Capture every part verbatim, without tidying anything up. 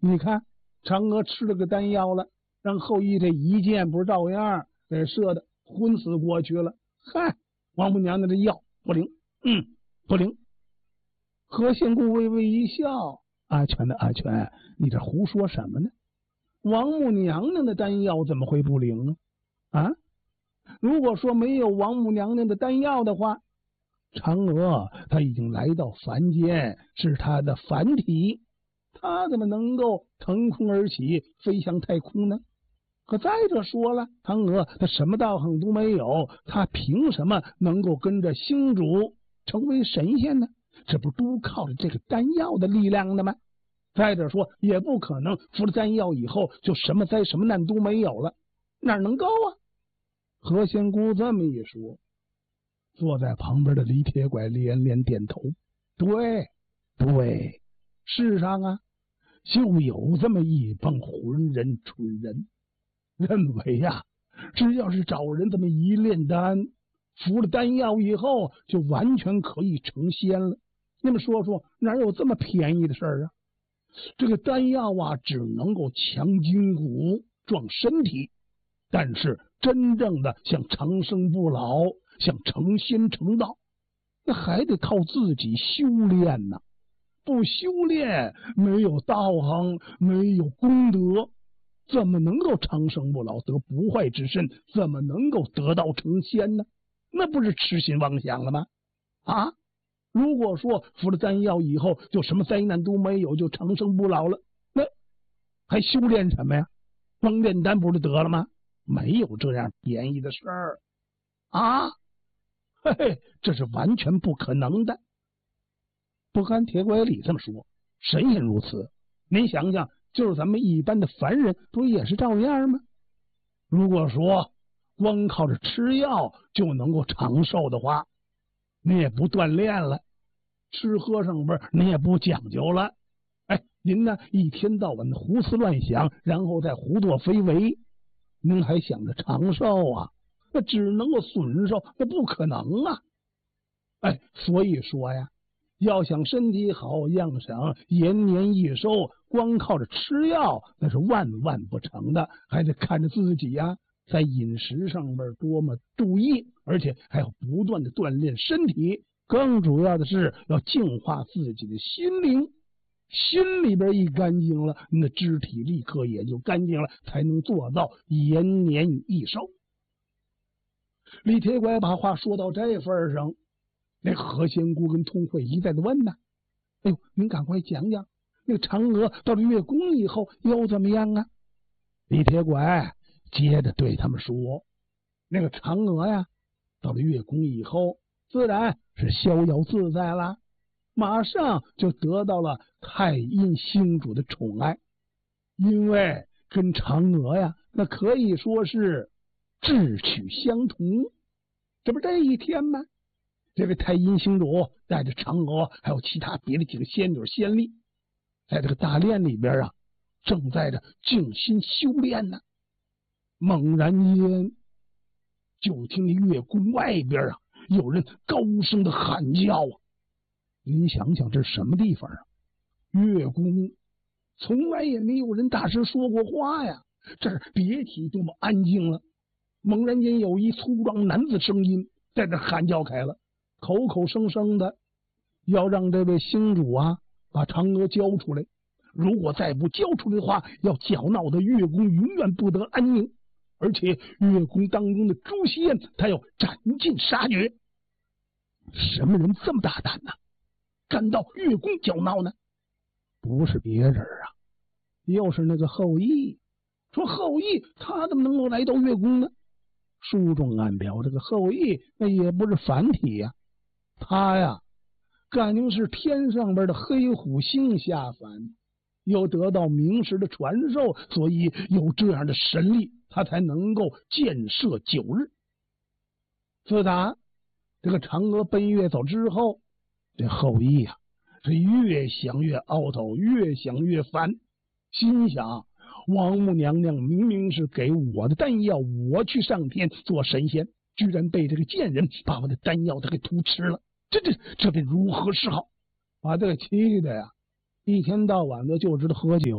你看嫦娥吃了个丹药了，让后羿这一箭不是照样给射的昏死过去了。嗨，王母娘娘这药不灵，嗯，不灵。何仙姑微微一笑：“阿全的阿全，你这胡说什么呢？王母娘娘的丹药怎么会不灵呢？啊，如果说没有王母娘娘的丹药的话，嫦娥她已经来到凡间，是她的凡体，她怎么能够腾空而起，飞向太空呢？可再者说了，嫦娥她什么道行都没有，她凭什么能够跟着星主成为神仙呢？这不都靠着这个丹药的力量的吗？再者说，也不可能服了丹药以后就什么灾什么难都没有了，哪能够啊？”何仙姑这么一说，坐在旁边的李铁拐连连点头：“对对，世上啊，就有这么一帮浑人蠢人，认为呀、啊，只要是找人这么一炼丹，服了丹药以后就完全可以成仙了。你们说说，哪有这么便宜的事儿啊？这个丹药啊，只能够强筋骨、壮身体，但是真正的想长生不老、想成仙成道，那还得靠自己修炼呢。不修炼，没有道行，没有功德，怎么能够长生不老、得不坏之身？怎么能够得道成仙呢？那不是痴心妄想了吗？啊！如果说服了丹药以后就什么灾难都没有，就长生不老了，那还修炼什么呀？光炼丹不是得了吗？没有这样便宜的事儿啊！嘿嘿，这是完全不可能的。不看铁拐李这么说，神仙如此，您想想，就是咱们一般的凡人，不也是照样吗？如果说光靠着吃药就能够长寿的话，你也不锻炼了，吃喝上边你也不讲究了，哎，您呢一天到晚的胡思乱想，然后再胡作非为，您还想着长寿啊？那只能够损寿，那不可能啊！哎，所以说呀，要想身体好，要想延年益寿，光靠着吃药那是万万不成的，还得看着自己呀、啊，在饮食上面多么注意，而且还要不断的锻炼身体，更主要的是要净化自己的心灵。心里边一干净了，你的肢体立刻也就干净了，才能做到延年益寿。李铁拐把话说到这份上，那何仙姑跟通慧一再的问呢：“哎呦，您赶快讲讲，那个嫦娥到了月宫以后又怎么样啊？”李铁拐接着对他们说：“那个嫦娥呀，到了月宫以后，自然是逍遥自在了，马上就得到了太阴星主的宠爱，因为跟嫦娥呀，那可以说是志趣相同。这不这一天吗？这位太阴星主带着嫦娥还有其他别的几个仙女仙吏，在这个大殿里边啊，正在这静心修炼呢。猛然间，就听那月宫外边啊，有人高声的喊叫啊！您想想，这是什么地方啊？月宫从来也没有人大声说过话呀，这儿别提多么安静了。猛然间，有一粗壮男子声音在这喊叫开了，口口声声的要让这位星主啊把嫦娥交出来，如果再不交出来的话，要搅闹的月宫永远不得安宁，而且月宫当中的诛仙他要斩尽杀绝。什么人这么大胆呢、啊？敢到月宫搅闹呢？不是别人啊，又是那个后羿。说后羿他怎么能够来到月宫呢？书中暗表，这个后羿那也不是凡体呀、啊，他呀感情是天上边的黑虎星下凡，又得到明石的传授，所以有这样的神力，他才能够建设九日。自打这个嫦娥奔月走之后，这后羿啊是越想越懊恼，越想越烦，心想王母娘娘明明是给我的丹药，我去上天做神仙，居然被这个贱人把我的丹药他给偷吃了，这这这便如何是好？把这个气的呀，一天到晚的就知道喝酒，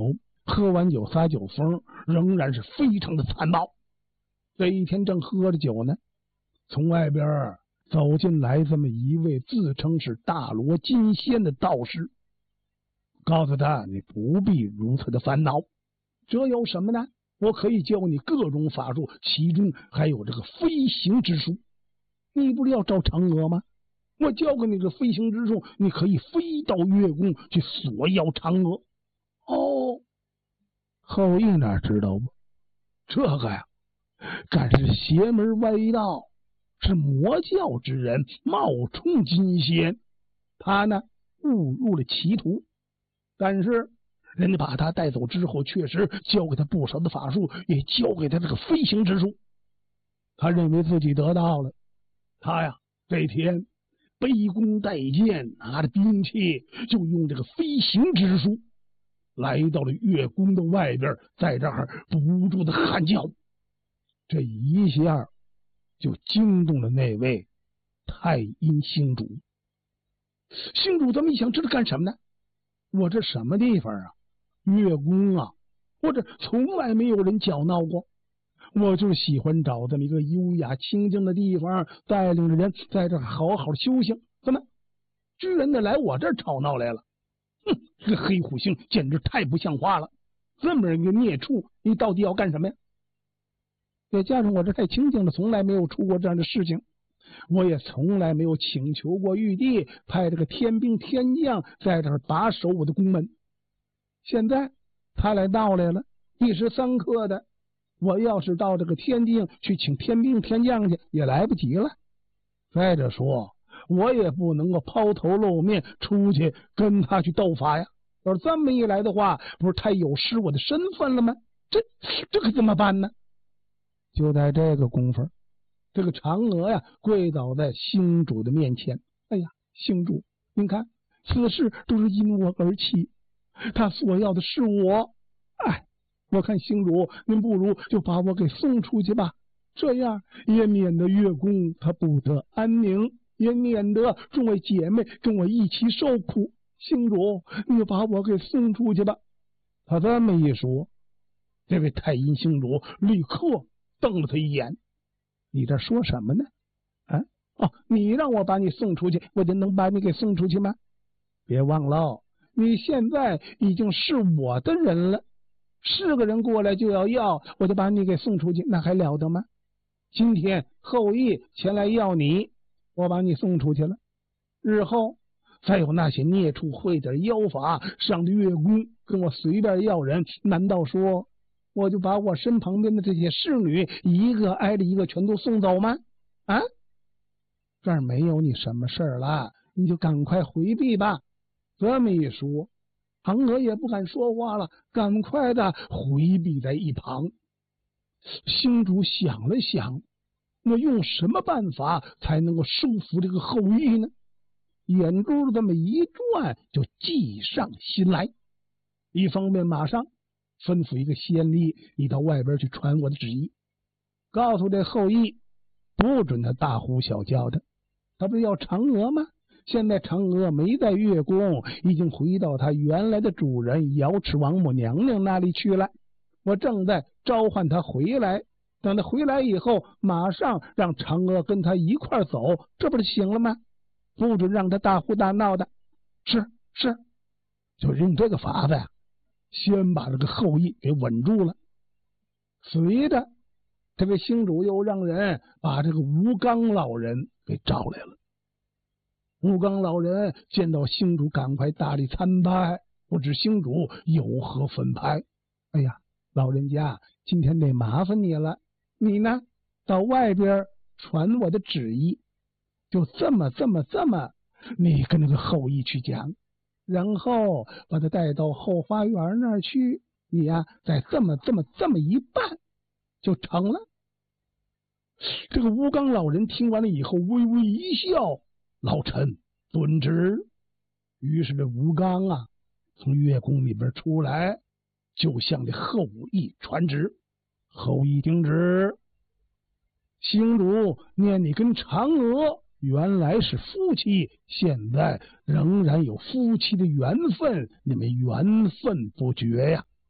喝完酒撒酒疯，仍然是非常的残暴。这一天正喝着酒呢，从外边走进来这么一位自称是大罗金仙的道士，告诉他你不必如此的烦恼，这有什么呢？我可以教你各种法术，其中还有这个飞行之术。你不是要找嫦娥吗？我教给你个飞行之术，你可以飞到月宫去索要嫦娥。哦，后羿哪知道吗？这个呀，敢是邪门歪道，是魔教之人冒充金仙，他呢误入了歧途。但是人家把他带走之后，确实教给他不少的法术，也教给他这个飞行之术。他认为自己得到了，他呀这天背弓带箭，拿着兵器，就用这个飞行之术来到了月宫的外边，在这儿不住的喊叫。这一下就惊动了那位太阴星主。星主这么一想，这是干什么呢？我这什么地方啊？月宫啊，我这从来没有人搅闹过。我就喜欢找这么一个优雅清静的地方，带领着人在这好好修行。怎么居然的来我这儿吵闹来了？哼，这个黑虎星简直太不像话了！这么一个孽畜，你到底要干什么呀？再加上我这太清静了，从来没有出过这样的事情，我也从来没有请求过玉帝派这个天兵天将在这儿把守我的宫门。现在他来闹来了，一时三刻的，我要是到这个天境去请天兵天将去，也来不及了。再者说，我也不能够抛头露面出去跟他去斗法呀。要是这么一来的话，不是太有失我的身份了吗？这这可怎么办呢？就在这个功夫，这个嫦娥呀跪倒在星主的面前。哎呀，星主，您看此事都是因我而起，他所要的是我。哎，我看星主您不如就把我给送出去吧，这样也免得月宫他不得安宁，也免得众位姐妹跟我一起受苦。星主，你就把我给送出去吧。他这么一说，这位太阴星主立刻瞪了他一眼。你这说什么呢？啊哦，你让我把你送出去，我就能把你给送出去吗？别忘了，你现在已经是我的人了，是个人过来就要要，我就把你给送出去，那还了得吗？今天后羿前来要你，我把你送出去了，日后再有那些孽畜会点妖法上的月宫跟我随便要人，难道说我就把我身旁边的这些侍女一个挨着一个全都送走吗？啊，这儿没有你什么事儿了，你就赶快回避吧。这么一说，嫦娥也不敢说话了，赶快的回避在一旁。星主想了想，那用什么办法才能够收服这个后羿呢？眼珠这么一转，就计上心来。一方面马上吩咐一个仙吏，你到外边去传我的旨意，告诉这后羿不准他大呼小叫的。他不是要嫦娥吗？现在嫦娥没在月宫，已经回到他原来的主人瑶池王母娘娘那里去了。我正在召唤他回来，等他回来以后，马上让嫦娥跟他一块走，这不是行了吗？不准让他大呼大闹的。是是，就用这个法子呀，先把这个后羿给稳住了。随着这个星主又让人把这个吴刚老人给召来了。吴刚老人见到星主，赶快大力参拜，不知星主有何分派。哎呀，老人家，今天得麻烦你了，你呢到外边传我的旨意，就这么这么这么，你跟那个后羿去讲，然后把他带到后花园那儿去，你呀再这么这么这么一办就成了。这个吴刚老人听完了以后微微一笑，老臣遵旨。于是这吴刚啊从月宫里边出来，就向这后羿传旨。后羿听旨，星主念你跟嫦娥原来是夫妻，现在仍然有夫妻的缘分，你们缘分不绝呀。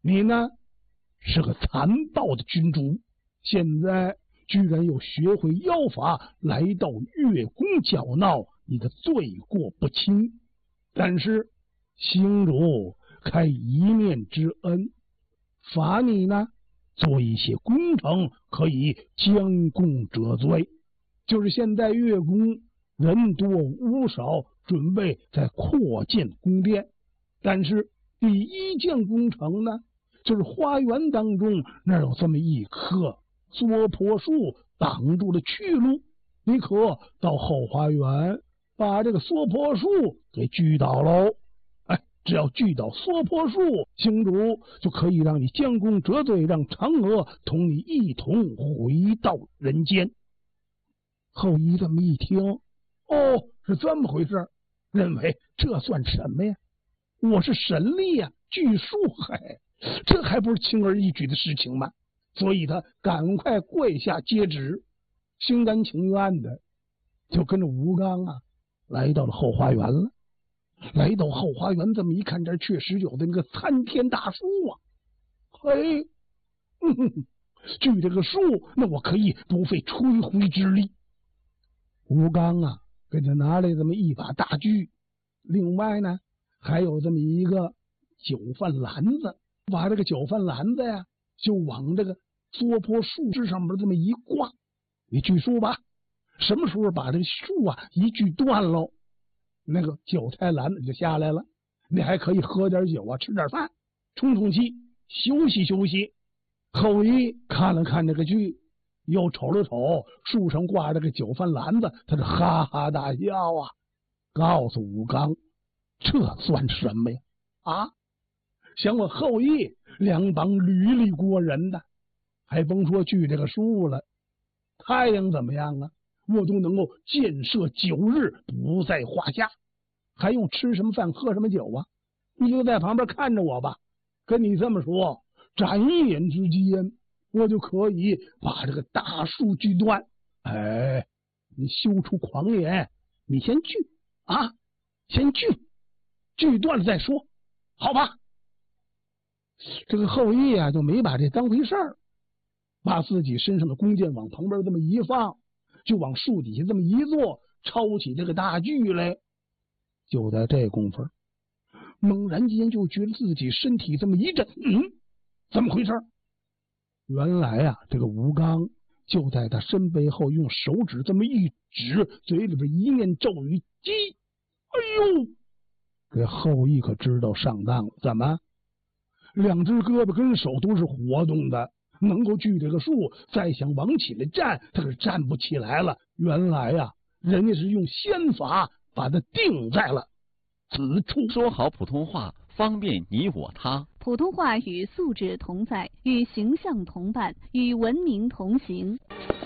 你呢是个残暴的君主，现在居然又学会妖法来到月宫搅闹，你的罪过不轻。但是星主开一面之恩，罚你呢做一些工程，可以将功折罪。就是现在月宫人多屋少，准备在扩建宫殿，但是第一件工程呢，就是花园当中那有这么一棵娑婆树挡住了去路，你可到后花园把这个娑婆树给锯倒喽。哎，只要锯倒娑婆树，星主就可以让你将功折罪，让嫦娥同你一同回到人间。后羿这么一听，哦，是这么回事，认为这算什么呀？我是神力呀、啊，锯树，嗨，这还不是轻而易举的事情吗？所以他赶快跪下接旨，心甘情愿的就跟着吴刚啊来到了后花园了。来到后花园，这么一看，这确实有的那个参天大树啊！嘿，嗯，锯这个树，那我可以不费吹灰之力。吴刚啊，给他拿来这么一把大锯，另外呢，还有这么一个酒饭篮子，把这个酒饭篮子呀，就往这个娑婆树枝上面这么一挂，你锯树吧。什么时候把这个树啊一锯断喽，那个韭菜篮子就下来了，你还可以喝点酒啊，吃点饭，充充气，休息休息。后羿看了看这个锯，又瞅了瞅树上挂着个酒饭篮子，他是哈哈大笑啊，告诉吴刚，这算什么呀？啊，想我后羿两膀履历过人的，还甭说锯这个树了，太阳怎么样啊？我都能够建设九日，不在话下，还用吃什么饭喝什么酒啊？你就在旁边看着我吧。跟你这么说，眨一眼之间，我就可以把这个大树锯断。哎，你休出狂言，你先锯啊，先锯，锯断了再说，好吧？这个后羿啊，就没把这当回事儿，把自己身上的弓箭往旁边这么一放，就往树底下这么一坐，抄起这个大锯来。就在这功夫，猛然间就觉得自己身体这么一震，嗯，怎么回事？原来啊，这个吴刚就在他身背后用手指这么一指，嘴里边一念咒语，击！哎呦，这后羿可知道上当了。怎么？两只胳膊跟手都是活动的，能够锯这个树，再想往起来站，他可站不起来了。原来呀、啊，人家是用仙法把它定在了此处。 说好普通话，方便你我他。 普通话与素质同在，与形象同伴，与文明同行。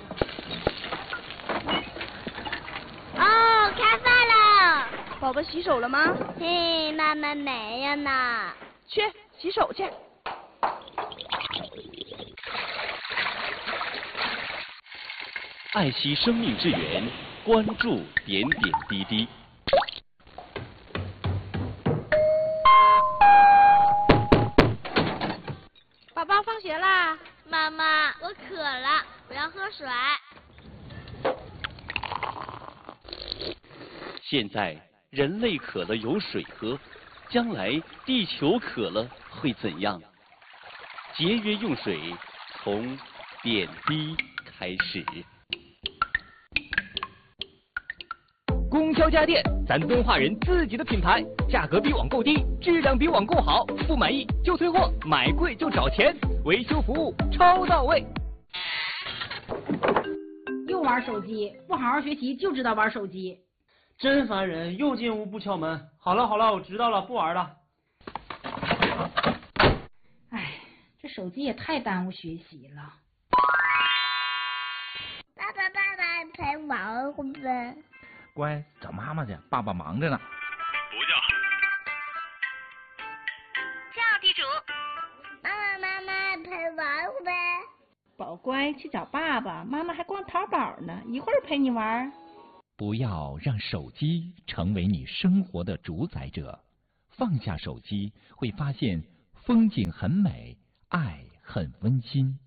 哦，开饭了！ 宝宝洗手了吗？ 嘿，妈妈没有呢。 去洗手去。 爱惜生命之源，关注点点滴滴。 宝宝放学啦！ 妈妈，我渴了，我要喝水。 现在人类渴了有水喝，将来地球渴了会怎样？节约用水，从点滴开始。 供销家电，咱敦化人自己的品牌，价格比网购低，质量比网购好，不满意就退货，买贵就找钱，维修服务超到位。 又玩手机，不好好学习就知道玩手机， 真烦人！又进屋不敲门。好了好了，我知道了，不玩了。 哎，这手机也太耽误学习了。 爸爸爸爸陪玩会不会？ 乖，找妈妈去，爸爸忙着呢。 不叫。 叫地主。妈妈妈妈陪玩会不会？ 宝乖，去找爸爸，妈妈还逛淘宝呢，一会儿陪你玩。 不要让手机成为你生活的主宰者，放下手机，会发现风景很美， 爱很温馨。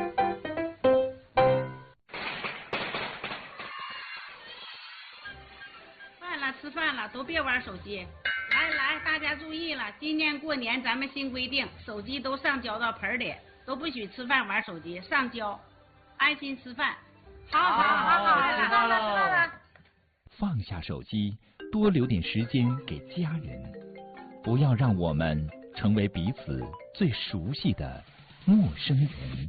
饭了，吃饭了，都别玩手机。来来，大家注意了，今年过年咱们新规定，手机都上交到盆里，都不许吃饭玩手机，上交，安心吃饭。好好好好， 知道了，知道了。 放下手机，多留点时间给家人，不要让我们成为彼此最熟悉的陌生人。